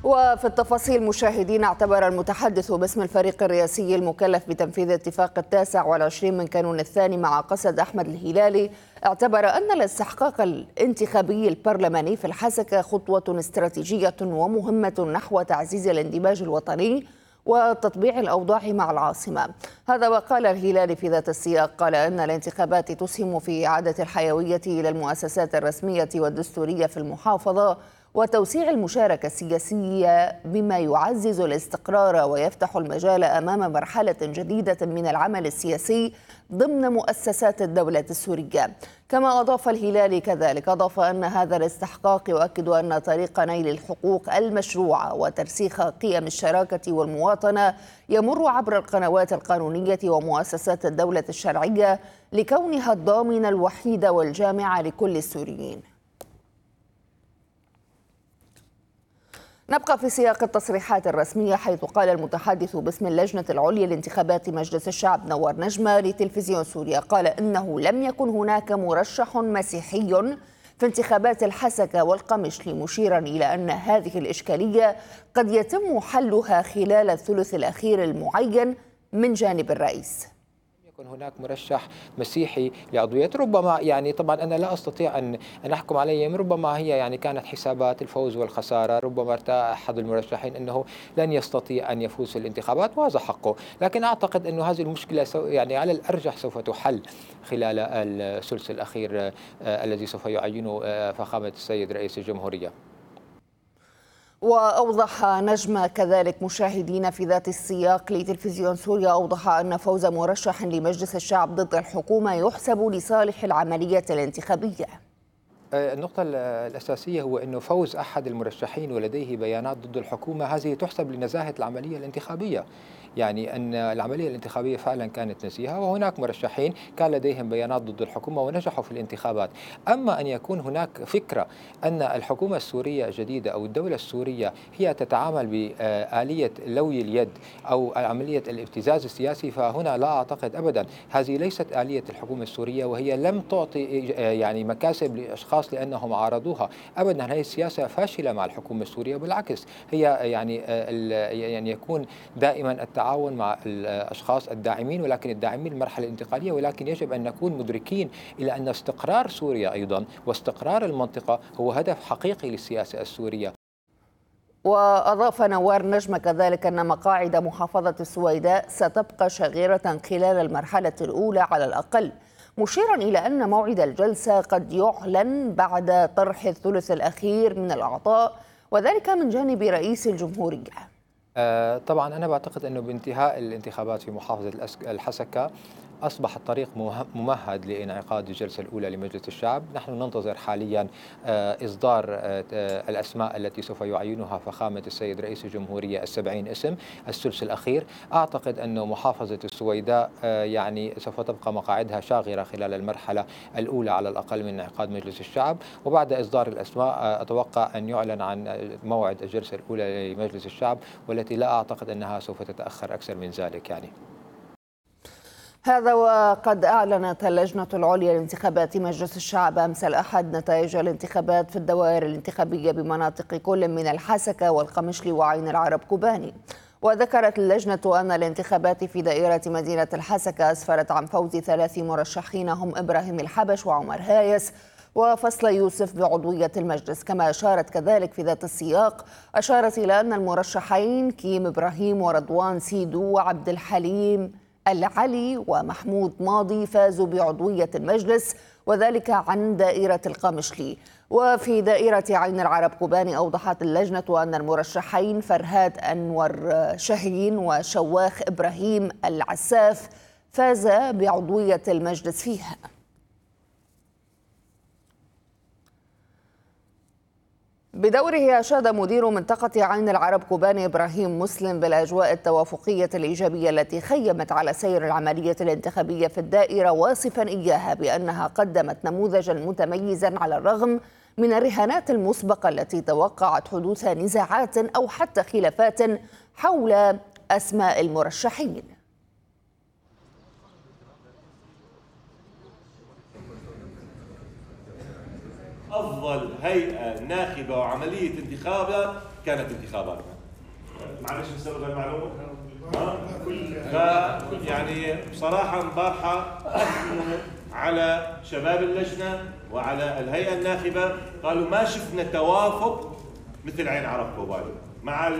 وفي التفاصيل مشاهدين، اعتبر المتحدث باسم الفريق الرئاسي المكلف بتنفيذ اتفاق 29 من كانون الثاني مع قسد أحمد الهلالي، اعتبر أن الاستحقاق الانتخابي البرلماني في الحسكة خطوة استراتيجية ومهمة نحو تعزيز الاندماج الوطني وتطبيع الأوضاع مع العاصمة. هذا وقال الهلالي في ذات السياق، قال أن الانتخابات تسهم في إعادة الحيوية إلى المؤسسات الرسمية والدستورية في المحافظة وتوسيع المشاركة السياسية، بما يعزز الاستقرار ويفتح المجال أمام مرحلة جديدة من العمل السياسي ضمن مؤسسات الدولة السورية. كما أضاف الهلالي كذلك أن هذا الاستحقاق يؤكد أن طريق نيل الحقوق المشروعة وترسيخ قيم الشراكة والمواطنة يمر عبر القنوات القانونية ومؤسسات الدولة الشرعية لكونها الضامن الوحيد والجامع لكل السوريين. نبقى في سياق التصريحات الرسمية، حيث قال المتحدث باسم اللجنة العليا لانتخابات مجلس الشعب نوار نجمة لتلفزيون سوريا، قال إنه لم يكن هناك مرشح مسيحي في انتخابات الحسكة والقمشلي، مشيرا إلى أن هذه الإشكالية قد يتم حلها خلال الثلث الأخير المعين من جانب الرئيس. يكون هناك مرشح مسيحي لعضوية، ربما يعني طبعا أنا لا أستطيع أن أحكم عليه، ربما هي يعني كانت حسابات الفوز والخسارة، ربما ارتأى أحد المرشحين أنه لن يستطيع أن يفوز في الانتخابات وهذا حقه، لكن أعتقد أن هذه المشكلة يعني على الأرجح سوف تحل خلال الثلث الأخير الذي سوف يعينه فخامة السيد رئيس الجمهورية. وأوضح نجمة كذلك مشاهدين في ذات السياق لتلفزيون سوريا، أوضح أن فوز مرشح لمجلس الشعب ضد الحكومة يحسب لصالح العملية الانتخابية. النقطة الأساسية هو أنه فوز أحد المرشحين ولديه بيانات ضد الحكومة هذه تحسب لنزاهة العملية الانتخابية، يعني أن العملية الانتخابية فعلا كانت نزيهة وهناك مرشحين كان لديهم بيانات ضد الحكومة ونجحوا في الانتخابات. أما أن يكون هناك فكرة أن الحكومة السورية الجديدة أو الدولة السورية هي تتعامل بآلية لوي اليد أو عملية الابتزاز السياسي، فهنا لا أعتقد أبدا، هذه ليست آلية الحكومة السورية، وهي لم تعطي يعني مكاسب لأشخاص لأنهم عارضوها أبدا. هذه السياسة فاشلة مع الحكومة السورية، بالعكس هي يعني يكون دائما التعاون مع الأشخاص الداعمين، ولكن الداعمين المرحلة الانتقالية، ولكن يجب أن نكون مدركين إلى أن استقرار سوريا أيضا واستقرار المنطقة هو هدف حقيقي للسياسة السورية. وأضاف نوار نجمة كذلك أن مقاعد محافظة السويداء ستبقى شاغرة خلال المرحلة الأولى على الأقل، مشيرا إلى أن موعد الجلسة قد يعلن بعد طرح الثلث الأخير من الأعضاء، وذلك من جانب رئيس الجمهورية. طبعا أنا بعتقد أنه بانتهاء الانتخابات في محافظة الحسكة أصبح الطريق ممهد لانعقاد الجلسة الأولى لمجلس الشعب. نحن ننتظر حاليا إصدار الأسماء التي سوف يعينها فخامة السيد رئيس الجمهورية 70 اسم الثلث الأخير. أعتقد أن محافظة السويداء يعني سوف تبقى مقاعدها شاغرة خلال المرحلة الأولى على الأقل من انعقاد مجلس الشعب، وبعد إصدار الأسماء أتوقع أن يعلن عن موعد الجلسة الأولى لمجلس الشعب، والتي لا أعتقد أنها سوف تتأخر أكثر من ذلك يعني. هذا وقد أعلنت اللجنة العليا لانتخابات مجلس الشعب أمس الأحد نتائج الانتخابات في الدوائر الانتخابية بمناطق كل من الحسكة والقمشلي وعين العرب كوباني. وذكرت اللجنة أن الانتخابات في دائرة مدينة الحسكة أسفرت عن فوز 3 مرشحين هم إبراهيم الحبش وعمر هايس وفصل يوسف بعضوية المجلس. كما أشارت كذلك في ذات السياق، أشارت إلى أن المرشحين كيم إبراهيم ورضوان سيدو وعبد الحليم العلي ومحمود ماضي فازوا بعضوية المجلس، وذلك عن دائرة القامشلي. وفي دائرة عين العرب كوباني أوضحت اللجنة أن المرشحين فرهاد أنور شاهين وشواخ إبراهيم العساف فازا بعضوية المجلس فيها. بدوره أشاد مدير منطقة عين العرب كوباني إبراهيم مسلم بالأجواء التوافقية الإيجابية التي خيمت على سير العملية الانتخابية في الدائرة، واصفا إياها بأنها قدمت نموذجا متميزا على الرغم من الرهانات المسبقة التي توقعت حدوث نزاعات أو حتى خلافات حول أسماء المرشحين. افضل هيئه ناخبه وعمليه انتخابات كانت انتخاباتنا. معلش نسبب المعلومه؟ يعني بصراحه امبارحه اثنوا على شباب اللجنه وعلى الهيئه الناخبه، قالوا ما شفنا توافق مثل عين عرب كوبالي مع